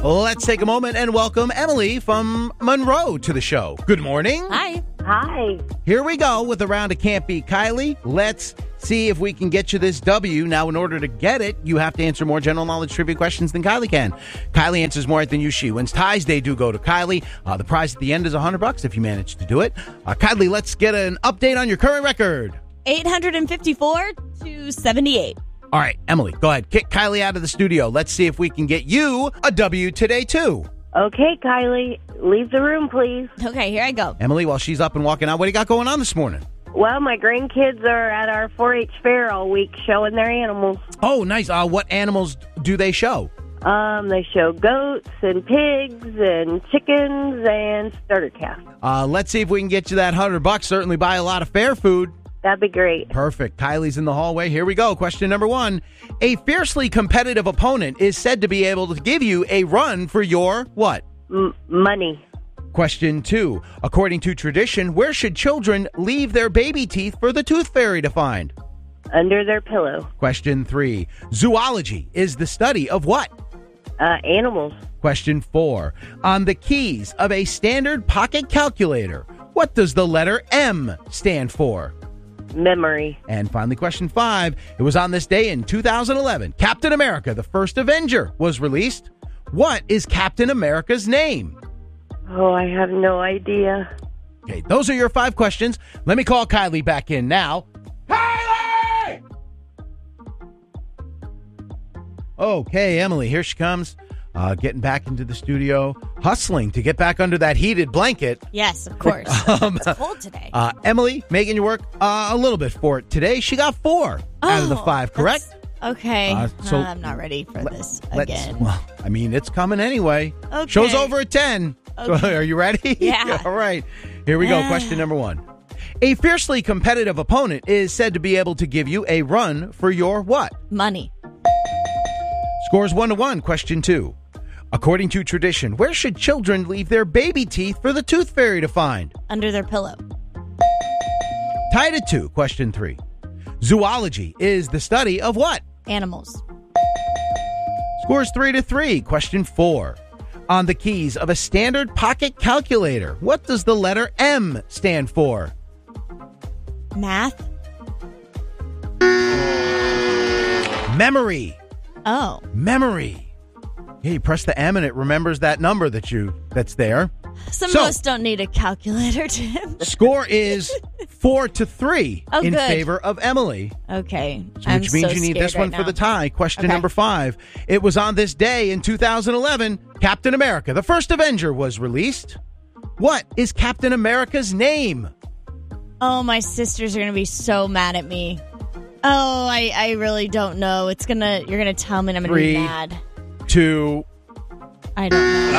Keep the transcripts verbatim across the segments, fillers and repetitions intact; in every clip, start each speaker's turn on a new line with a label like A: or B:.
A: Let's take a moment and welcome Emily from Monroe to the show. Good morning.
B: Hi.
C: Hi.
A: Here we go with a round of Can't Beat Kylie. Let's see if we can get you this W. Now, in order to get it, you have to answer more general knowledge trivia questions than Kylie can. Kylie answers more than you. She wins ties. They do go to Kylie. Uh, the prize at the end is one hundred bucks if you manage to do it. Uh, Kylie, let's get an update on your current record.
B: eight hundred fifty-four to seventy-eight.
A: All right, Emily, go ahead. Kick Kylie out of the studio. Let's see if we can get you a W today, too.
C: Okay, Kylie, leave the room, please.
B: Okay, here I go.
A: Emily, while she's up and walking out, what do you got going on this morning?
C: Well, my grandkids are at our four H fair all week showing their animals.
A: Oh, nice. Uh, what animals do they show?
C: Um, they show goats and pigs and chickens and starter calves.
A: Uh, let's see if we can get you that one hundred bucks. Certainly buy a lot of fair food.
C: That'd be great.
A: Perfect. Kylie's in the hallway. Here we go. Question number one. A fiercely competitive opponent is said to be able to give you a run for your what?
C: M- money.
A: Question two. According to tradition, where should children leave their baby teeth for the tooth fairy to find?
C: Under their pillow.
A: Question three. Zoology is the study of what?
C: Uh, animals.
A: Question four. On the keys of a standard pocket calculator, what does the letter M stand for?
C: Memory.
A: And finally, question five. It was on this day in two thousand eleven, Captain America, the First Avenger, was released. What is Captain America's name?
C: Oh, I have no idea.
A: Okay, those are your five questions. Let me call Kylie back in now. Kylie! Okay, Emily, here she comes. Uh, getting back into the studio, hustling to get back under that heated blanket.
B: Yes, of course.
A: Um,
B: It's cold today.
A: Uh, Emily, making you work uh, a little bit for it today. She got four out of the
B: Oh,
A: five, correct?
B: that's- Okay.
A: Uh, so
B: Uh, I'm not ready for this
A: Let's-
B: again.
A: Well, I mean, it's coming anyway.
B: Okay.
A: Show's over at ten. So,
B: Okay.
A: are you ready?
B: Yeah.
A: All right. Here we go.
B: Uh.
A: Question number one. A fiercely competitive opponent is said to be able to give you a run for your what?
B: Money.
A: Scores one to one. Question two. According to tradition, where should children leave their baby teeth for the tooth fairy to find?
B: Under their pillow.
A: Tied at two. Question three. Zoology is the study of what?
B: Animals.
A: Scores three to three. Question four. On the keys of a standard pocket calculator, what does the letter M stand for?
B: Math.
A: Memory.
B: Oh.
A: Memory. Yeah, you press the M and it remembers that number that you that's there.
B: Some
A: So-
B: of us don't need a calculator, Tim.
A: Score is four to three
B: Oh,
A: in
B: good.
A: favor of Emily.
B: Okay.
A: Which
B: I'm
A: means
B: so
A: you need
B: scared
A: this one
B: right
A: for the
B: now.
A: tie. Question
B: Okay.
A: number five. It was on this day in two thousand eleven, Captain America, the First Avenger, was released. What is Captain America's name?
B: Oh, my sisters are going to be so mad at me. Oh, I, I really don't know. It's going to, you're going to tell me and I'm going to
A: Three.
B: be mad.
A: Two.
B: I don't know.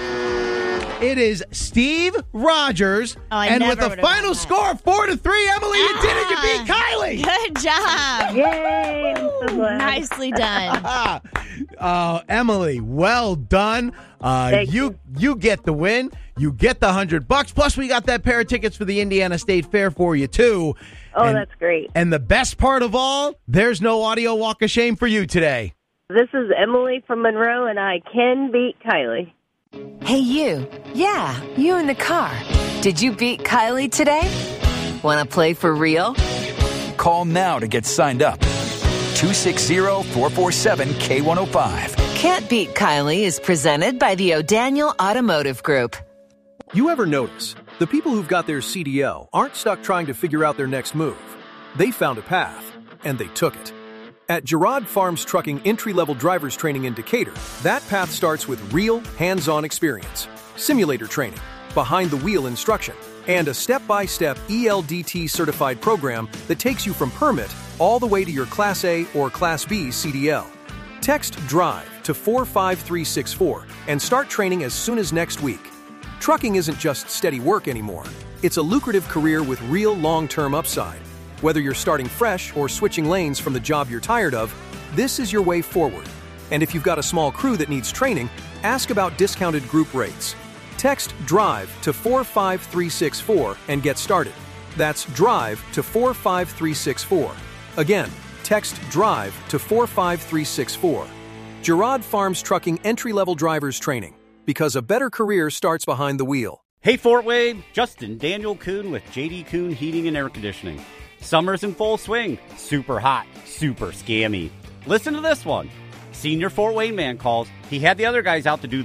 A: Ah! It is Steve Rogers.
B: Oh, I
A: and
B: never
A: with a
B: would've
A: final
B: known that.
A: score of four to three, Emily, you did it. You beat Kylie.
B: Good job.
C: Yay! I'm so glad.
B: Nicely done.
A: Ah, uh, Emily, well done. Uh,
C: Thank
A: you, you get the win. You get the hundred bucks. Plus, we got that pair of tickets for the Indiana State Fair for you too.
C: Oh,
A: and,
C: that's great.
A: And the best part of all, there's no audio walk of shame for you today.
C: This is Emily from Monroe, and I can beat Kylie.
D: Hey, you. Yeah, you in the car. Did you beat Kylie today? Want to play for real?
E: Call now to get signed up. two six zero, four four seven, K one oh five.
D: Can't Beat Kylie is presented by the O'Daniel Automotive Group.
F: You ever notice the people who've got their C D L aren't stuck trying to figure out their next move. They found a path, and they took it. At Gerard Farms Trucking Entry-Level Drivers Training in Decatur, that path starts with real, hands-on experience, simulator training, behind-the-wheel instruction, and a step-by-step E L D T-certified program that takes you from permit all the way to your Class A or Class B C D L. Text DRIVE to four five three six four and start training as soon as next week. Trucking isn't just steady work anymore. It's a lucrative career with real long-term upside. Whether you're starting fresh or switching lanes from the job you're tired of, this is your way forward. And if you've got a small crew that needs training, ask about discounted group rates. Text DRIVE to four five three six four and get started. That's DRIVE to four five three six four. Again, text DRIVE to four five three six four. Girard Farms Trucking entry-level drivers training, because a better career starts behind the wheel.
G: Hey Fort Wayne, Justin Daniel Kuhn with J D Kuhn Heating and Air Conditioning. Summer's in full swing, super hot, super scammy. Listen to this one. Senior Fort Wayne man calls. He had the other guys out to do